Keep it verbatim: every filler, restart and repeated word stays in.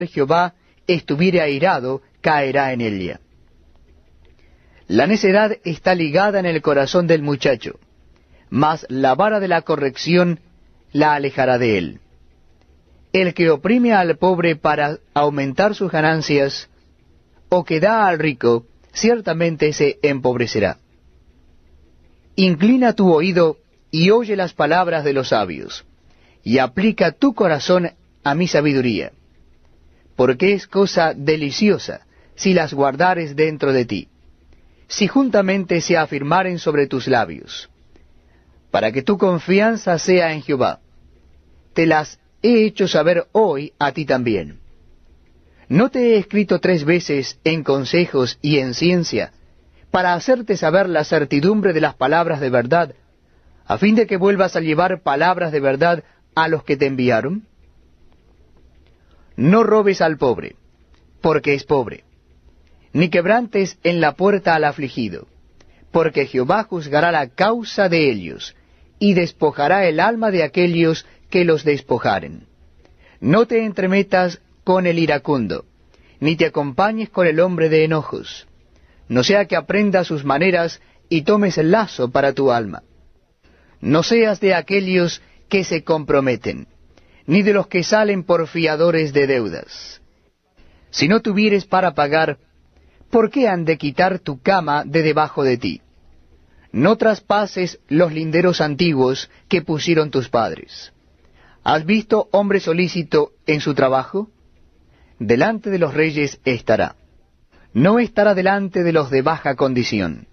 Jehová estuviere airado, caerá en ella. La necedad está ligada en el corazón del muchacho, mas la vara de la corrección la alejará de él. El que oprime al pobre para aumentar sus ganancias, o que da al rico, ciertamente se empobrecerá. Inclina tu oído y oye las palabras de los sabios, y aplica tu corazón a mi sabiduría, porque es cosa deliciosa si las guardares dentro de ti, si juntamente se afirmaren sobre tus labios, para que tu confianza sea en Jehová. Te las he hecho saber hoy a ti también. ¿No te he escrito tres veces en consejos y en ciencia, para hacerte saber la certidumbre de las palabras de verdad, a fin de que vuelvas a llevar palabras de verdad a los que te enviaron? No robes al pobre, porque es pobre, ni quebrantes en la puerta al afligido, porque Jehová juzgará la causa de ellos, y despojará el alma de aquellos que los despojaren. No te entremetas con el iracundo, ni te acompañes con el hombre de enojos, no sea que aprendas sus maneras y tomes el lazo para tu alma. No seas de aquellos que se comprometen, ni de los que salen por fiadores de deudas. Si no tuvieres para pagar, ¿por qué han de quitar tu cama de debajo de ti? No traspases los linderos antiguos que pusieron tus padres. ¿Has visto hombre solícito en su trabajo? Delante de los reyes estará. No estará delante de los de baja condición.